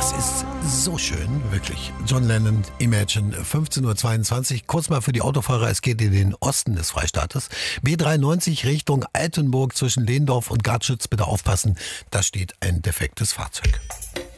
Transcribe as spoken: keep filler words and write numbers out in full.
Das ist so schön, wirklich. John Lennon, Imagine, fünfzehn Uhr zweiundzwanzig. Kurz mal für die Autofahrer, es geht in den Osten des Freistaates. B dreiundneunzig Richtung Altenburg zwischen Lehndorf und Gartschütz. Bitte aufpassen, da steht ein defektes Fahrzeug.